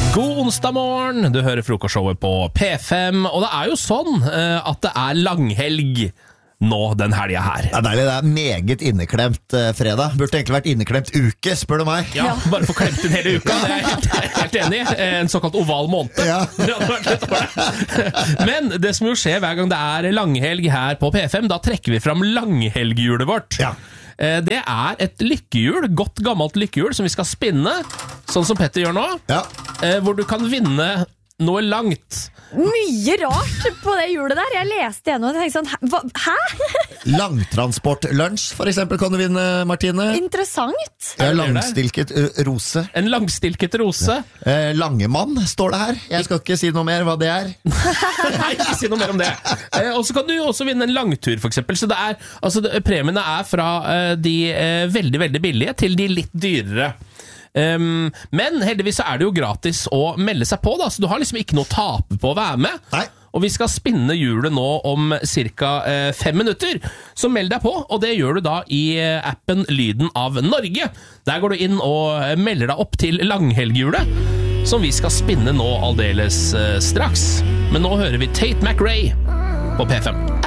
God onsdag morgen, du hører frokostshowet på P5, og det er jo sånn at det er langhelg nå den helgen her. Det er deilig, det er meget inneklemt fredag. Burde egentlig vært inneklemt uke, spør du meg. Ja, bare få klemt den hele uka, det er jeg helt enig i. En såkalt oval måned. Ja. Men det som jo skjer hver gang det er langhelg her på P5, da trekker vi fram langhelghjulet vårt. Ja. Det er et lykkehjul, godt gammelt lykkehjul, som vi skal spinne, sånn som Petter gjør nå, Ja. hvor du kan vinne noe langt. Mye rart på det hjulet der. Jeg leste gjennom og tenkte sånn, hæ? Langtransportlunsj, for eksempel, kan du vinne, Martine. Interessant. Ja, langstilket rose. En langstilket rose. Langemann, står det her. Jeg skal ikke si noe mer hva det er. Nei, ikke si noe mer om det. Og så kan du også vinne en langtur, for eksempel. Så det er, altså, premiene er fra de veldig, veldig billige til de litt dyrere. Men heldigvis så er det jo gratis å melde seg på da, så du har liksom ikke noe å tape på å være med. Nei. Og vi skal spinne hjulet nå om cirka 5 minutter. Så meld deg på, og det gjør du da i appen Lyden av Norge. Der går du inn og melder deg opp til langhelghjulet, som vi skal spinne nå aldeles straks. Men nå hører vi Tate McRae på P5.